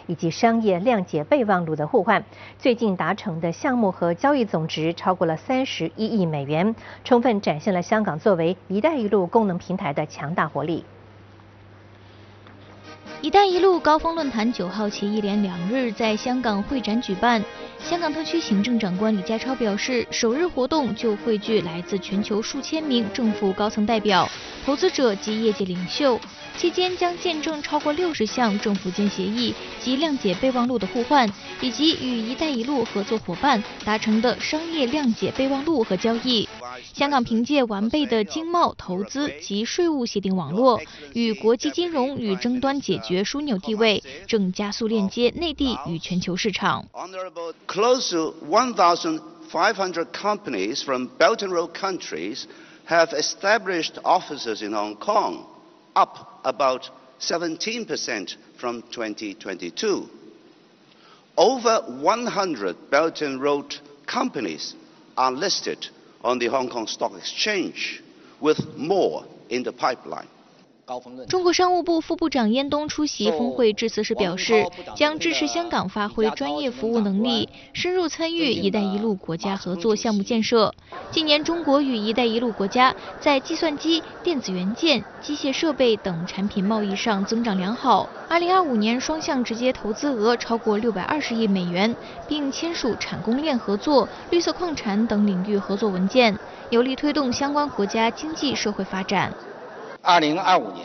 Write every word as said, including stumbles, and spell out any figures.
以及商业谅解备忘录的互换，最近达成的项目和交易总值超过了三十一亿美元，充分展现了香港作为“一带一路”功能平台的强大活力。 “一带一路”高峰论坛九号起一连两日在香港会展举办。香港特区行政长官李家超表示，首日活动就汇聚来自全球数千名政府高层代表、投资者及业界领袖。期间将见证超过六十项政府间协议及谅解备忘录的互换，以及与“一带一路”合作伙伴达成的商业谅解备忘录和交易。 香港凭借完备的经贸、投资及税务协定网络，与国际金融与争端解决枢纽地位，正加速链接内地与全球市场。 Close to one thousand five hundred companies from Belt and Road countries have established offices in Hong Kong, up about seventeen percent from twenty twenty-two. Over one hundred Belt and Road companies are listed on the Hong Kong Stock Exchange, with more in the pipeline. 中国商务部副部长燕东出席峰会致辞时表示，将支持香港发挥专业服务能力，深入参与“一带一路”国家合作项目建设。近年，中国与“一带一路”国家在计算机、电子元件、机械设备等产品贸易上增长良好。二零二五年，双向直接投资额超过六百二十亿美元，并签署产供链合作、绿色矿产等领域合作文件，有力推动相关国家经济社会发展。 二零二五年。